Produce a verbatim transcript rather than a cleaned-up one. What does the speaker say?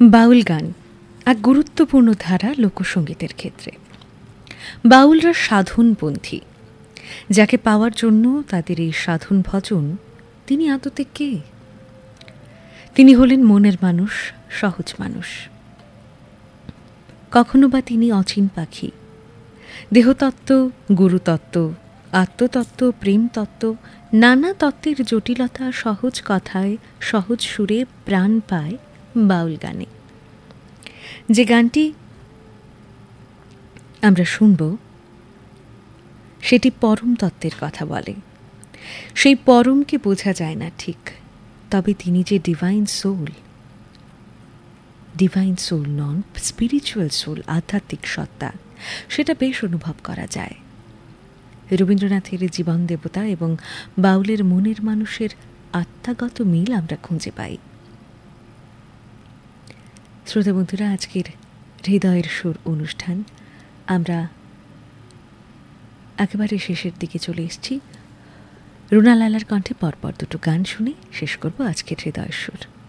বাউল গান এক গুরুত্বপূর্ণ ধারা লোকসঙ্গীতের ক্ষেত্রে। বাউলরা সাধনপন্থী, যাকে পাওয়ার জন্য তাদের এই সাধন ভজন, তিনি আদতে কে? তিনি হলেন মনের মানুষ, সহজ মানুষ। কখনো বা তিনি অচিন পাখি। দেহতত্ত্ব, গুরুতত্ত্ব, আত্মতত্ত্ব, প্রেমতত্ত্ব, নানা তত্ত্বের জটিলতা সহজ কথায়, সহজ সুরে প্রাণ পায় বাউল গানে। যে গানটি আমরা শুনব সেটি পরম তত্ত্বের কথা বলে। সেই পরমকে বোঝা যায় না ঠিক, তবে তিনি যে ডিভাইন সোল, ডিভাইন সোল নন, স্পিরিচুয়াল সোল, আধ্যাত্মিক সত্তা, সেটা বেশ অনুভব করা যায়। রবীন্দ্রনাথের জীবন দেবতা এবং বাউলের মনের মানুষের আত্মাগত মিল আমরা খুঁজে পাই। শ্রোতা বন্ধুরা, আজকের হৃদয়ের সুর অনুষ্ঠান আমরা একেবারে শেষের দিকে চলে এসেছি। রুনা লালার কণ্ঠে পরপর দুটো গান শুনে শেষ করব আজকের হৃদয়ের সুর।